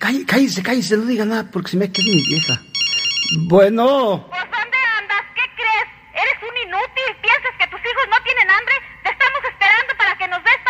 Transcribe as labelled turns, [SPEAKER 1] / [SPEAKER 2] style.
[SPEAKER 1] Cállese, no diga nada porque se me queda mi vieja. Bueno.